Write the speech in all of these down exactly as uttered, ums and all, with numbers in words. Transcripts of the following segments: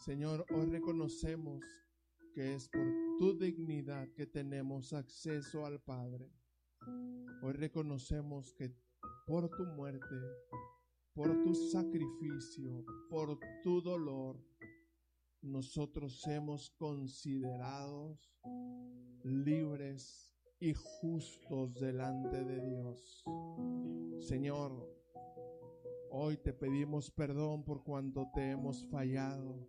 Señor, hoy reconocemos que es por tu dignidad que tenemos acceso al Padre. Hoy reconocemos que por tu muerte, por tu sacrificio, por tu dolor, nosotros hemos considerados libres y justos delante de Dios. Señor, hoy te pedimos perdón por cuanto te hemos fallado.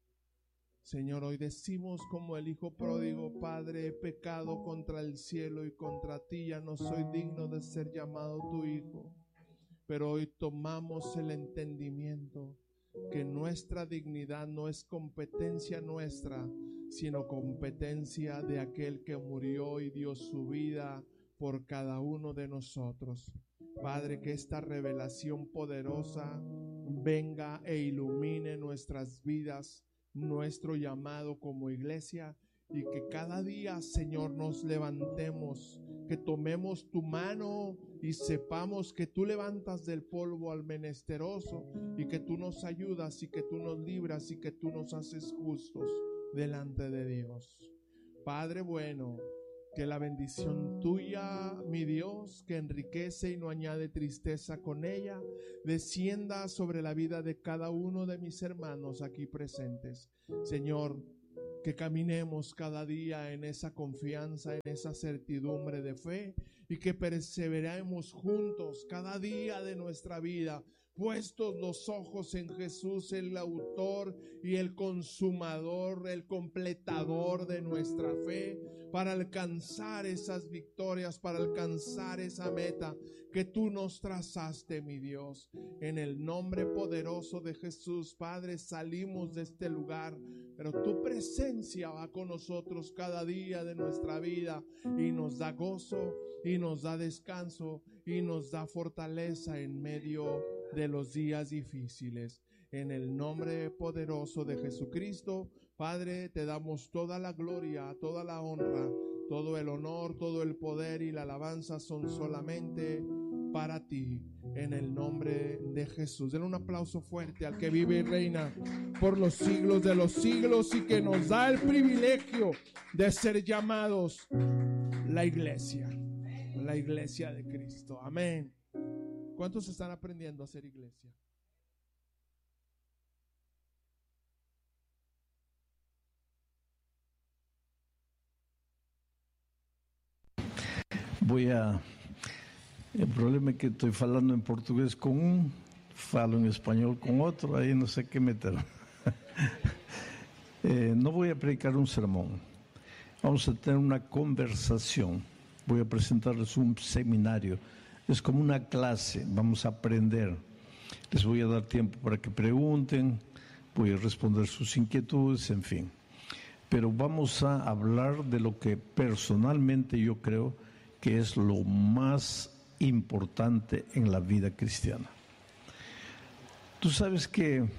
Señor, hoy decimos como el hijo pródigo: Padre, he pecado contra el cielo y contra ti, ya no soy digno de ser llamado tu hijo. Pero hoy tomamos el entendimiento que nuestra dignidad no es competencia nuestra, sino competencia de aquel que murió y dio su vida por cada uno de nosotros. Padre, que esta revelación poderosa venga e ilumine nuestras vidas, nuestro llamado como iglesia, y que cada día, Señor, nos levantemos, que tomemos tu mano y sepamos que tú levantas del polvo al menesteroso y que tú nos ayudas y que tú nos libras y que tú nos haces justos delante de Dios. Padre bueno, que la bendición tuya, mi Dios, que enriquece y no añade tristeza con ella, descienda sobre la vida de cada uno de mis hermanos aquí presentes. Señor, que caminemos cada día en esa confianza, en esa certidumbre de fe, y que perseveremos juntos cada día de nuestra vida, puestos los ojos en Jesús, el autor y el consumador, el completador de nuestra fe, para alcanzar esas victorias, para alcanzar esa meta que tú nos trazaste, mi Dios. En el nombre poderoso de Jesús, Padre, salimos de este lugar, pero tu presencia va con nosotros cada día de nuestra vida y nos da gozo y nos da descanso y nos da fortaleza en medio de los días difíciles. En el nombre poderoso de Jesucristo, Padre, te damos toda la gloria, toda la honra, todo el honor, todo el poder y la alabanza son solamente para ti, en el nombre de Jesús. Den un aplauso fuerte al que vive y reina por los siglos de los siglos y que nos da el privilegio de ser llamados la iglesia, la iglesia de Cristo. Amén. ¿Cuántos están aprendiendo a ser iglesia? Voy a... El problema es que estoy hablando en portugués con un, falo en español con otro, ahí no sé qué meter. eh, no voy a predicar un sermón, vamos a tener una conversación. Voy a presentarles un seminario. Es como una clase, vamos a aprender. Les voy a dar tiempo para que pregunten, voy a responder sus inquietudes, en fin. Pero vamos a hablar de lo que personalmente yo creo que es lo más importante en la vida cristiana. Tú sabes que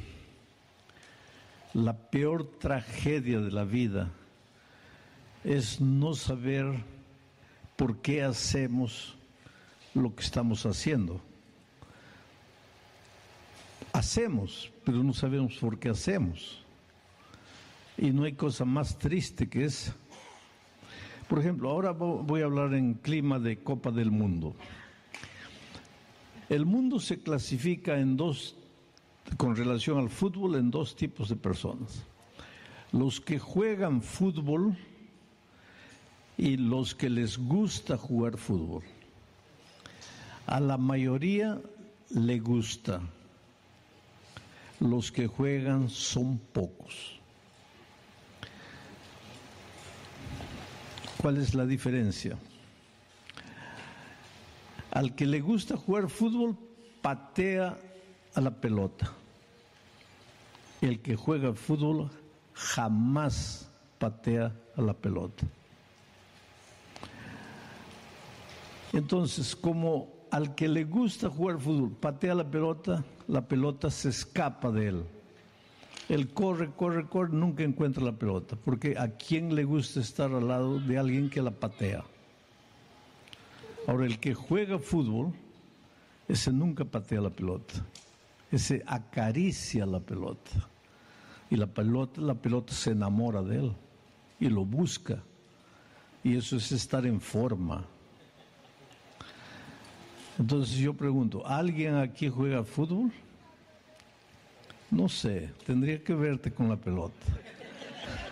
la peor tragedia de la vida es no saber por qué hacemos lo que estamos haciendo. Hacemos, pero no sabemos por qué hacemos. Y no hay cosa más triste que esa. Por ejemplo, ahora voy a hablar en clima de Copa del Mundo. El mundo se clasifica en dos, con relación al fútbol, en dos tipos de personas. Los que juegan fútbol y los que les gusta jugar fútbol. A la mayoría le gusta. Los que juegan son pocos. ¿Cuál es la diferencia? Al que le gusta jugar fútbol, patea a la pelota. El que juega fútbol jamás patea a la pelota. Entonces, como al que le gusta jugar fútbol patea la pelota, la pelota se escapa de él. Él corre, corre, corre, nunca encuentra la pelota, porque ¿a quién le gusta estar al lado de alguien que la patea? Ahora, el que juega fútbol, ese nunca patea la pelota, ese acaricia la pelota, Y la pelota, la pelota se enamora de él y lo busca. Y eso es estar en forma. Entonces yo pregunto, ¿alguien aquí juega fútbol? No sé, tendría que verte con la pelota.